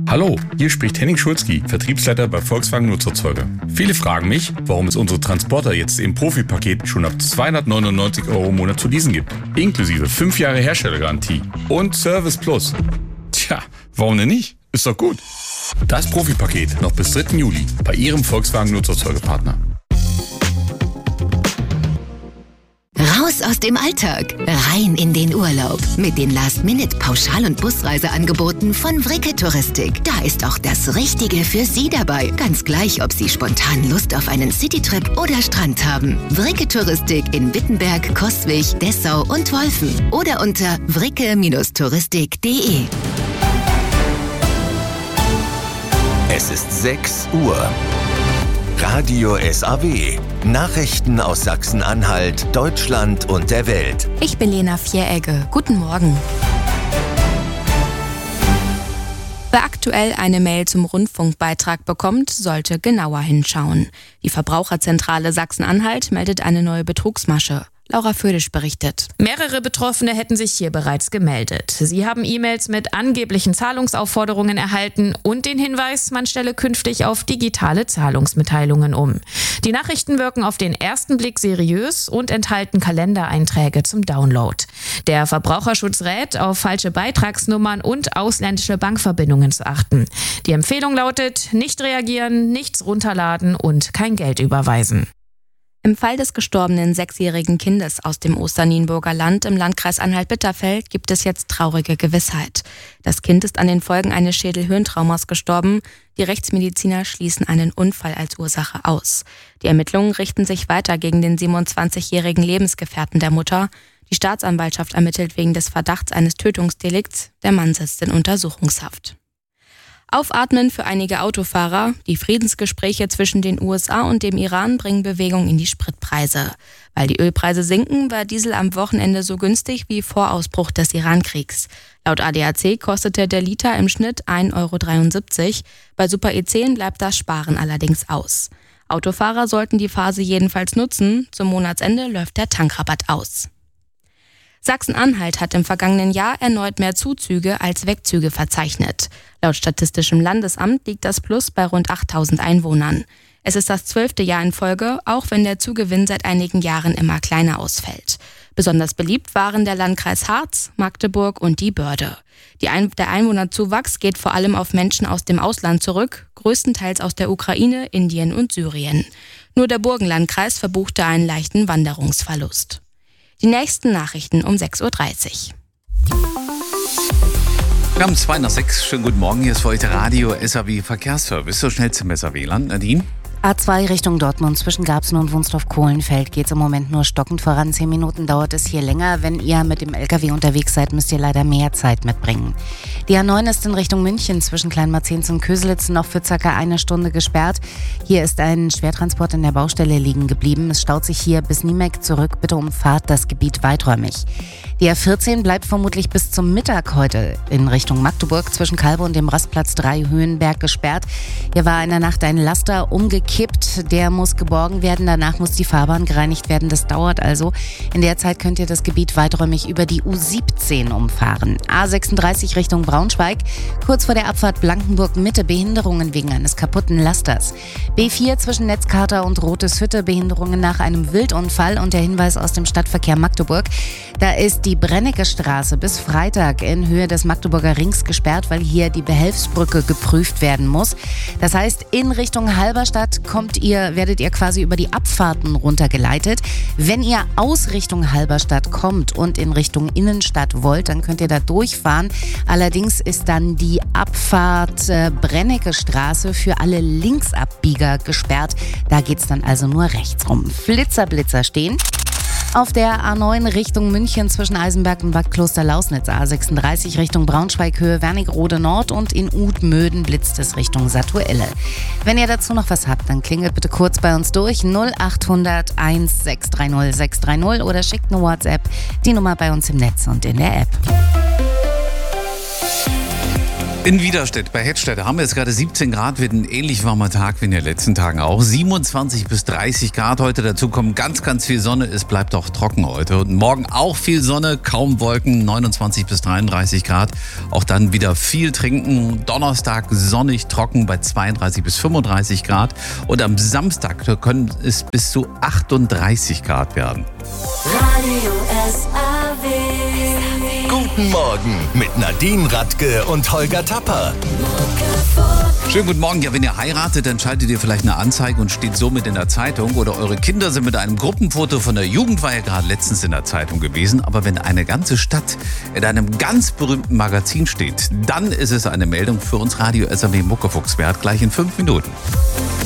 Hallo, hier spricht Henning Schulzki, Vertriebsleiter bei Volkswagen Nutzfahrzeuge. Viele fragen mich, warum es unsere Transporter jetzt im Profipaket schon ab 299 € im Monat zu leasen gibt. Inklusive 5 Jahre Herstellergarantie und Service Plus. Tja, warum denn nicht? Ist doch gut. Das Profipaket noch bis 3. Juli bei Ihrem Volkswagen Nutzfahrzeugepartner. Raus aus dem Alltag, rein in den Urlaub. Mit den Last-Minute-Pauschal- und Busreiseangeboten von Vricke Touristik. Da ist auch das Richtige für Sie dabei. Ganz gleich, ob Sie spontan Lust auf einen Citytrip oder Strand haben. Vricke Touristik in Wittenberg, Coswig, Dessau und Wolfen. Oder unter vricke-touristik.de. Es ist 6 Uhr. Radio SAW. Nachrichten aus Sachsen-Anhalt, Deutschland und der Welt. Ich bin Lena Vieregge. Guten Morgen. Wer aktuell eine Mail zum Rundfunkbeitrag bekommt, sollte genauer hinschauen. Die Verbraucherzentrale Sachsen-Anhalt meldet eine neue Betrugsmasche. Laura Födisch berichtet. Mehrere Betroffene hätten sich hier bereits gemeldet. Sie haben E-Mails mit angeblichen Zahlungsaufforderungen erhalten und den Hinweis, man stelle künftig auf digitale Zahlungsmitteilungen um. Die Nachrichten wirken auf den ersten Blick seriös und enthalten Kalendereinträge zum Download. Der Verbraucherschutz rät, auf falsche Beitragsnummern und ausländische Bankverbindungen zu achten. Die Empfehlung lautet, nicht reagieren, nichts runterladen und kein Geld überweisen. Im Fall des gestorbenen 6-jährigen Kindes aus dem Osternienburger Land im Landkreis Anhalt-Bitterfeld gibt es jetzt traurige Gewissheit. Das Kind ist an den Folgen eines Schädel-Hirntraumas gestorben. Die Rechtsmediziner schließen einen Unfall als Ursache aus. Die Ermittlungen richten sich weiter gegen den 27-jährigen Lebensgefährten der Mutter. Die Staatsanwaltschaft ermittelt wegen des Verdachts eines Tötungsdelikts. Der Mann sitzt in Untersuchungshaft. Aufatmen für einige Autofahrer. Die Friedensgespräche zwischen den USA und dem Iran bringen Bewegung in die Spritpreise. Weil die Ölpreise sinken, war Diesel am Wochenende so günstig wie vor Ausbruch des Iran-Kriegs. Laut ADAC kostete der Liter im Schnitt 1,73 €. Bei Super E10 bleibt das Sparen allerdings aus. Autofahrer sollten die Phase jedenfalls nutzen. Zum Monatsende läuft der Tankrabatt aus. Sachsen-Anhalt hat im vergangenen Jahr erneut mehr Zuzüge als Wegzüge verzeichnet. Laut Statistischem Landesamt liegt das Plus bei rund 8.000 Einwohnern. Es ist das 12. Jahr in Folge, auch wenn der Zugewinn seit einigen Jahren immer kleiner ausfällt. Besonders beliebt waren der Landkreis Harz, Magdeburg und die Börde. Der Einwohnerzuwachs geht vor allem auf Menschen aus dem Ausland zurück, größtenteils aus der Ukraine, Indien und Syrien. Nur der Burgenlandkreis verbuchte einen leichten Wanderungsverlust. Die nächsten Nachrichten um 6.30 Uhr. Wir haben 2 nach 6. Schönen guten Morgen. Hier ist für heute Radio SAW Verkehrsservice. So schnell zum SAW-Land. Nadine? A2 Richtung Dortmund zwischen Garbsen und Wunstorf-Kohlenfeld geht es im Moment nur stockend voran. 10 Minuten dauert es hier länger. Wenn ihr mit dem LKW unterwegs seid, müsst ihr leider mehr Zeit mitbringen. Die A9 ist in Richtung München zwischen Kleinmarzenz und Köselitz noch für ca. 1 Stunde gesperrt. Hier ist ein Schwertransport in der Baustelle liegen geblieben. Es staut sich hier bis Niemek zurück. Bitte umfahrt das Gebiet weiträumig. Die A14 bleibt vermutlich bis zum Mittag heute in Richtung Magdeburg zwischen Kalbe und dem Rastplatz 3 Höhenberg gesperrt. Hier war in der Nacht ein Laster umgekippt. Der muss geborgen werden. Danach muss die Fahrbahn gereinigt werden. Das dauert also. In der Zeit könnt ihr das Gebiet weiträumig über die U17 umfahren. A36 Richtung Braunschweig. Kurz vor der Abfahrt Blankenburg-Mitte Behinderungen wegen eines kaputten Lasters. B4 zwischen Netzkater und Roteshütte Behinderungen nach einem Wildunfall und der Hinweis aus dem Stadtverkehr Magdeburg. Da ist die Brennecke Straße bis Freitag in Höhe des Magdeburger Rings gesperrt, weil hier die Behelfsbrücke geprüft werden muss. Das heißt, in Richtung Halberstadt werdet ihr quasi über die Abfahrten runtergeleitet. Wenn ihr aus Richtung Halberstadt kommt und in Richtung Innenstadt wollt, dann könnt ihr da durchfahren. Allerdings ist dann die Abfahrt Brennecke Straße für alle Linksabbieger gesperrt. Da geht's dann also nur rechts rum. Blitzer stehen. Auf der A9 Richtung München zwischen Eisenberg und Bad Kloster-Lausnitz, A36 Richtung Braunschweig, Höhe Wernigerode Nord und in Udmöden blitzt es Richtung Satuelle. Wenn ihr dazu noch was habt, dann klingelt bitte kurz bei uns durch 0800 1630 630 oder schickt eine WhatsApp, die Nummer bei uns im Netz und in der App. In Widerstedt bei Hettstedt haben wir jetzt gerade 17 Grad, wird ein ähnlich warmer Tag wie in den letzten Tagen auch. 27 bis 30 Grad heute, dazu kommen ganz, ganz viel Sonne. Es bleibt auch trocken heute. Und morgen auch viel Sonne, kaum Wolken, 29 bis 33 Grad. Auch dann wieder viel trinken. Donnerstag sonnig, trocken bei 32 bis 35 Grad. Und am Samstag können es bis zu 38 Grad werden. Radio SAW. Guten Morgen mit Nadine Radke und Holger Tapper. Schönen guten Morgen. Ja, wenn ihr heiratet, dann schaltet ihr vielleicht eine Anzeige und steht somit in der Zeitung. Oder eure Kinder sind mit einem Gruppenfoto von der Jugendweihe gerade letztens in der Zeitung gewesen. Aber wenn eine ganze Stadt in einem ganz berühmten Magazin steht, dann ist es eine Meldung für uns Radio SAW Muckefuchs wert, gleich in 5 Minuten.